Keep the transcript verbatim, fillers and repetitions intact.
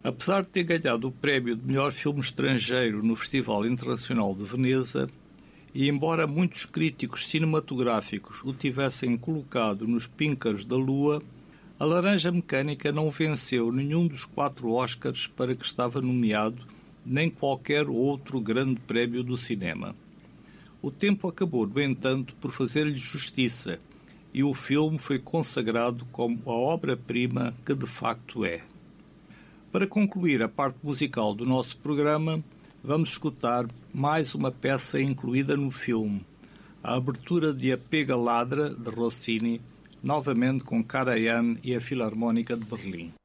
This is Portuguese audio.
Apesar de ter ganhado o prémio de melhor filme estrangeiro no Festival Internacional de Veneza, e embora muitos críticos cinematográficos o tivessem colocado nos píncaros da Lua, A Laranja Mecânica não venceu nenhum dos quatro Oscars para que estava nomeado, nem qualquer outro grande prémio do cinema. O tempo acabou, no entanto, por fazer-lhe justiça, e o filme foi consagrado como a obra-prima que de facto é. Para concluir a parte musical do nosso programa, vamos escutar mais uma peça incluída no filme, a abertura de A Pega Ladra, de Rossini, novamente com Karajan e a Filarmónica de Berlim.